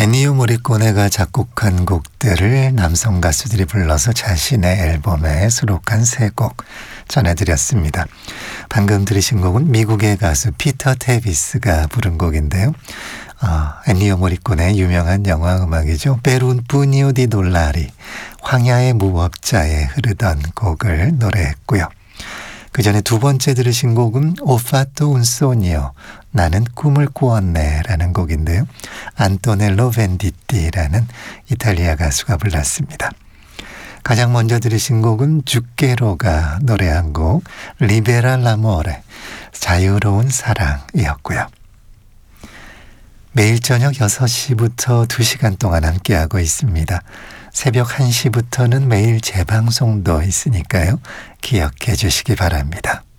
애니오 모리코네가 작곡한 곡들을 남성 가수들이 불러서 자신의 앨범에 수록한 세 곡 전해드렸습니다. 방금 들으신 곡은 미국의 가수 피터 테비스가 부른 곡인데요. 애니오 모리코네의 유명한 영화 음악이죠. 베룬 뿌니오 디 돌라리, 황야의 무법자에 흐르던 곡을 노래했고요. 그 전에 두 번째 들으신 곡은 오파토 운소니오, 나는 꿈을 꾸었네 라는 곡인데요. 안토넬로 벤디띠라는 이탈리아 가수가 불렀습니다. 가장 먼저 들으신 곡은 주케로가 노래한 곡 리베라 라모레, 자유로운 사랑이었고요. 매일 저녁 6시부터 2시간 동안 함께하고 있습니다. 새벽 1시부터는 매일 재방송도 있으니까요. 기억해 주시기 바랍니다.